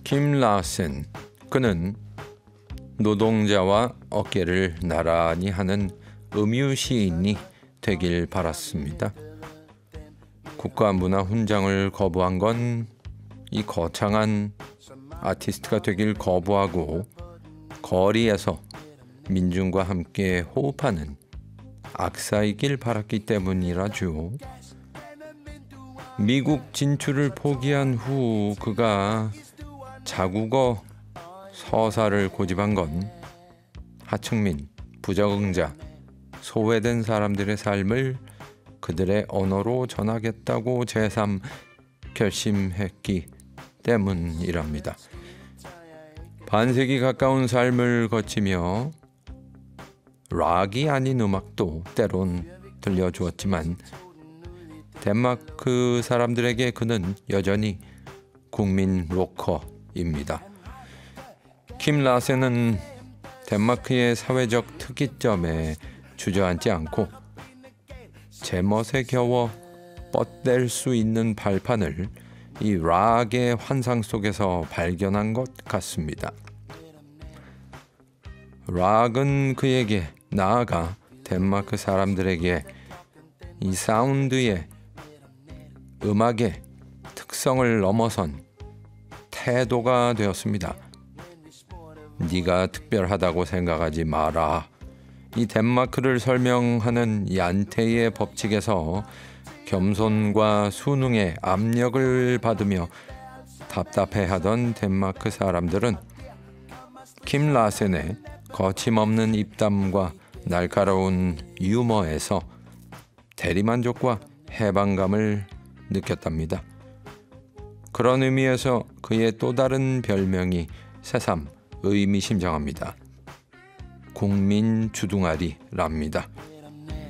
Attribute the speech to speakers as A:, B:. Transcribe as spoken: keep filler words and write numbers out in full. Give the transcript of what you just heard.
A: 김 라센, 그는 노동자와 어깨를 나란히 하는 음유 시인이 되길 바랐습니다. 국가문화훈장을 거부한 건 이 거창한 아티스트가 되길 거부하고 거리에서 민중과 함께 호흡하는 악사이길 바랐기 때문이라죠. 미국 진출을 포기한 후 그가 자국어 서사를 고집한 건 하층민, 부적응자, 소외된 사람들의 삶을 그들의 언어로 전하겠다고 제삼 결심했기 때문이랍니다. 반세기 가까운 삶을 거치며 락이 아닌 음악도 때론 들려주었지만 덴마크 사람들에게 그는 여전히 국민 로커입니다. 김 라센은 덴마크의 사회적 특이점에 주저앉지 않고 제멋에 겨워 뻗댈 수 있는 발판을 이 락의 환상 속에서 발견한 것 같습니다. 락은 그에게, 나아가 덴마크 사람들에게 이 사운드의, 음악의 특성을 넘어선 태도가 되었습니다. 네가 특별하다고 생각하지 마라. 이 덴마크를 설명하는 얀테의 법칙에서 겸손과 순응의 압력을 받으며 답답해하던 덴마크 사람들은 김 라센의 거침없는 입담과 날카로운 유머에서 대리만족과 해방감을 느꼈답니다. 그런 의미에서 그의 또 다른 별명이 새삼 의미심장합니다. 국민 주둥아리랍니다.